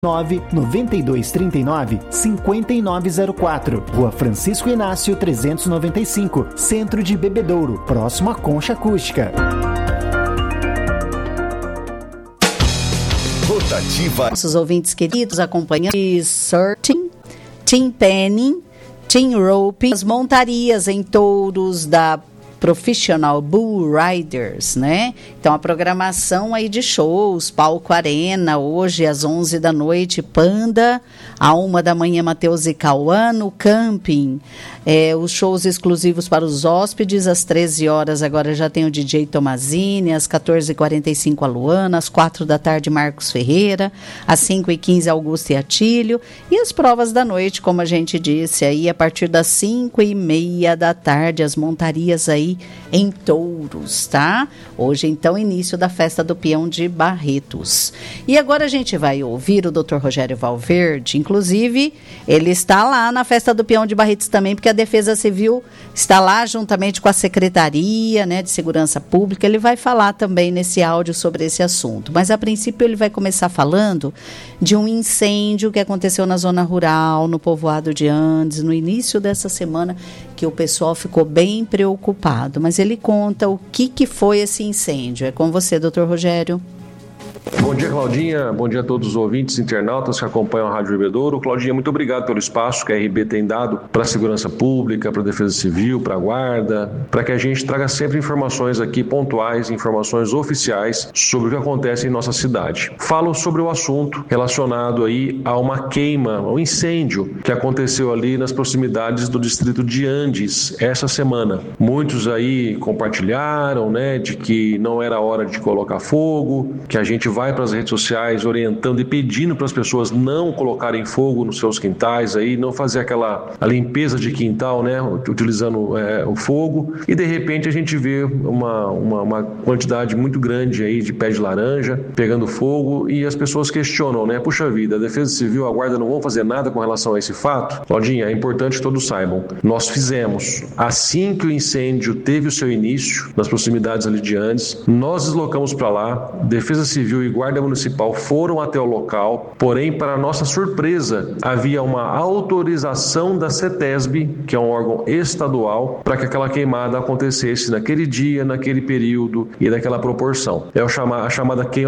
99239-5904. Rua Francisco Inácio 395, Centro de Bebedouro, próximo à Concha Acústica. Rotativa. Nossos ouvintes queridos acompanhando Surting, Team Penning, Team Rope, as montarias em touros da Professional Bull Riders, né? Então a programação aí de shows, Palco Arena, hoje às 11 da noite, Panda, à 1 da manhã, Matheus e Cauã, no Camping. Os shows exclusivos para os hóspedes, às 13 horas agora já tem o DJ Tomazini, às 14h45 a Luana, às 4 da tarde Marcos Ferreira, às 5h15 Augusto e Atílio, e as provas da noite, como a gente disse, aí a partir das 5h30 da tarde, as montarias aí em touros, tá? Hoje então início da festa do peão de Barretos. E agora a gente vai ouvir o Dr. Rogério Valverde, inclusive ele está lá na festa do peão de Barretos também, porque a Defesa Civil está lá juntamente com a Secretaria, né, de Segurança Pública. Ele vai falar também nesse áudio sobre esse assunto. Mas, a princípio, ele vai começar falando de um incêndio que aconteceu na zona rural, no povoado de Andes, no início dessa semana, que o pessoal ficou bem preocupado. Mas ele conta o que foi esse incêndio. É com você, doutor Rogério. Bom dia, Claudinha. Bom dia a todos os ouvintes internautas que acompanham a Rádio Bebedouro. Claudinha, muito obrigado pelo espaço que a RB tem dado para a segurança pública, para a Defesa Civil, para a Guarda, para que a gente traga sempre informações aqui pontuais, informações oficiais sobre o que acontece em nossa cidade. Falo sobre o assunto relacionado aí a uma queima, um incêndio que aconteceu ali nas proximidades do distrito de Andes essa semana. Muitos aí compartilharam, né, de que não era hora de colocar fogo, que a gente vai para as redes sociais orientando e pedindo para as pessoas não colocarem fogo nos seus quintais, aí, não fazer a limpeza de quintal, né, utilizando o fogo, e de repente a gente vê uma quantidade muito grande aí de pé de laranja pegando fogo, e as pessoas questionam, né, puxa vida, a Defesa Civil, a Guarda não vão fazer nada com relação a esse fato? Claudinha, é importante que todos saibam, nós fizemos, assim que o incêndio teve o seu início, nas proximidades ali de Andes, nós deslocamos para lá, Defesa Civil e Guarda Municipal foram até o local, porém, para nossa surpresa, havia uma autorização da CETESB, que é um órgão estadual, para que aquela queimada acontecesse naquele dia, naquele período e naquela proporção. É a chamada queima